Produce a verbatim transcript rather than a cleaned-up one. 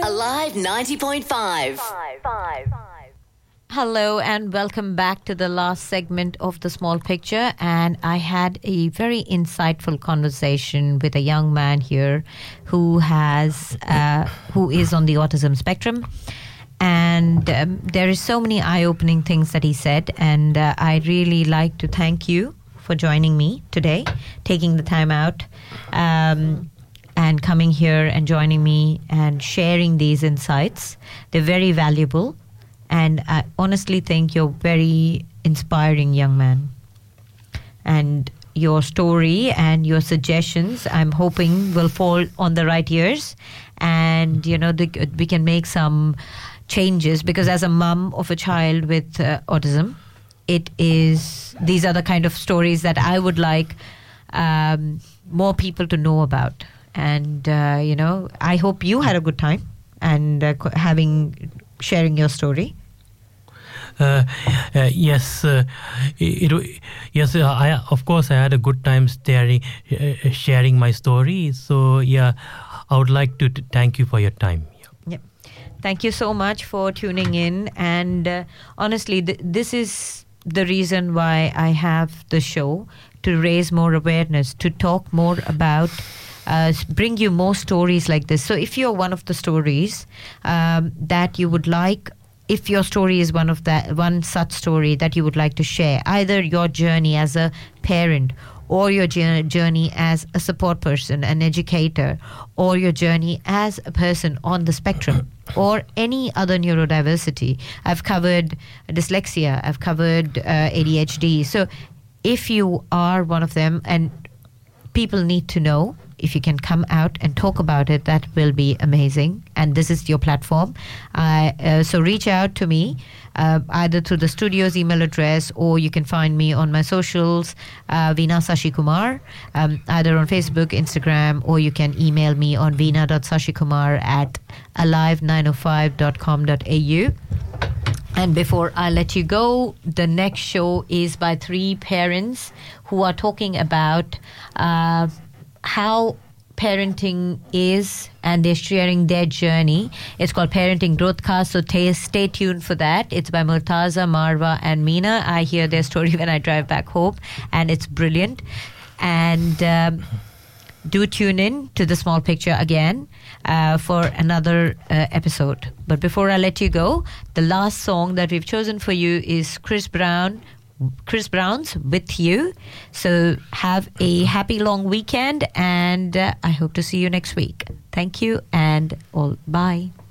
Alive ninety point five. Hello and welcome back to the last segment of The Small Picture. And I had a very insightful conversation with a young man here who has, uh, who is on the autism spectrum. And um, there is so many eye-opening things that he said. And uh, I really like to thank you for joining me today, taking the time out um, and coming here and joining me and sharing these insights. They're very valuable. And I honestly think you're a very inspiring young man. And your story and your suggestions, I'm hoping, will fall on the right ears. And, you know, the, we can make some changes. Because as a mum of a child with uh, autism, it is, these are the kind of stories that I would like um, more people to know about. And, uh, you know, I hope you had a good time and uh, having... sharing your story. Uh, uh, yes, uh, it, it, yes. Uh, I of course I had a good time sharing uh, sharing my story. So yeah, I would like to t- thank you for your time. Yeah. Yep. Thank you so much for tuning in. And uh, honestly, th- this is the reason why I have the show, to raise more awareness, to talk more about. Uh, bring you more stories like this. So if you're one of the stories um, that you would like, if your story is one of that, one such story that you would like to share, either your journey as a parent or your journey as a support person, an educator, or your journey as a person on the spectrum, or any other neurodiversity. I've covered dyslexia, I've covered uh, A D H D. So if you are one of them, and people need to know, if you can come out and talk about it, that will be amazing. And this is your platform. Uh, uh, so reach out to me, uh, either through the studio's email address, or you can find me on my socials, uh, Veena Sashi Kumar, um, either on Facebook, Instagram, or you can email me on veena dot sashikumar at alive nine oh five dot com dot a u. And before I let you go, the next show is by three parents who are talking about uh, how parenting is, and they're sharing their journey. It's called Parenting Growthcast, so t- stay tuned for that. It's by Murtaza, Marwa, and Meena. I hear their story when I drive back home, and it's brilliant. And um, do tune in to The Small Picture again uh, for another uh, episode. But before I let you go, the last song that we've chosen for you is Chris Brown, Chris Brown's With You. So have a happy long weekend, and uh, I hope to see you next week. Thank you, and all bye.